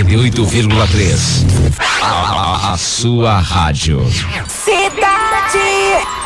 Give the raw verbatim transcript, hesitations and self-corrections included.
noventa e oito vírgula três. A, a, a sua rádio. Cidade.